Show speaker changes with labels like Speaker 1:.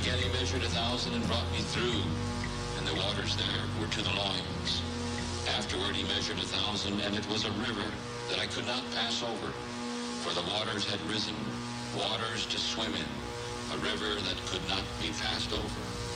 Speaker 1: Again he measured 1,000 and brought me through, and the waters there were to the loins. Afterward he measured 1,000, and it was a river that I could not pass over, for the waters had risen, waters to swim in, a river that could not be passed over.